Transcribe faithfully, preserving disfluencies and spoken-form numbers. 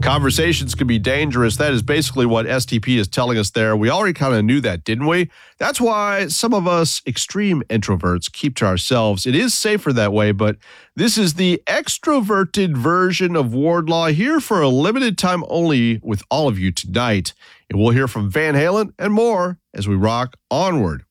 Conversations can be dangerous. That is basically what S T P is telling us there. We already kind of knew that, didn't we? That's why some of us extreme introverts keep to ourselves. It is safer that way, but this is the extroverted version of Wardlaw here for a limited time only with all of you tonight. And we'll hear from Van Halen and more as we rock onward